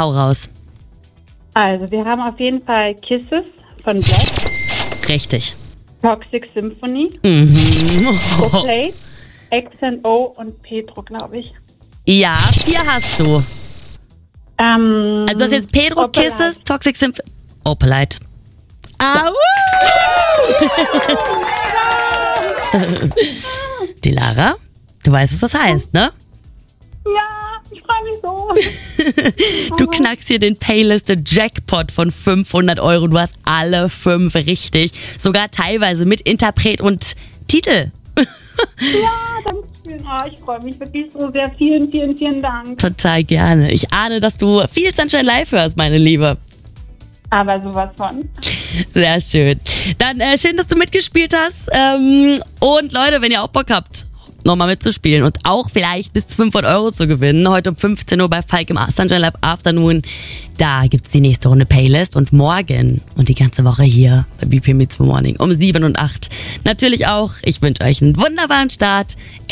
Hau raus. Also, wir haben auf jeden Fall Kisses von Black. Richtig. Toxic Symphony. Play, X&O und Pedro, glaube ich. Ja, 4 hast du. Also du hast jetzt Pedro, Opalite. Kisses, Toxic Symphony, Opalite. Die Lara, du weißt, was das heißt, ne? Ja, ich freue mich so. Du knackst hier den Payliste Jackpot von 500 €. Du hast alle 5 richtig. Sogar teilweise mit Interpret und Titel. Ja, danke schön. Ich freue mich wirklich so sehr. Vielen, vielen, vielen Dank. Total gerne. Ich ahne, dass du viel Sunshine Live hörst, meine Liebe. Aber sowas von. Sehr schön. Dann schön, dass du mitgespielt hast. Und Leute, wenn ihr auch Bock habt, nochmal mitzuspielen und auch vielleicht bis 500 € zu gewinnen, heute um 15 Uhr bei Falk im Sunshine Live Afternoon, da gibt's die nächste Runde Playlist und morgen und die ganze Woche hier bei BP Meets the Morning um 7 und 8. Natürlich auch, ich wünsche euch einen wunderbaren Start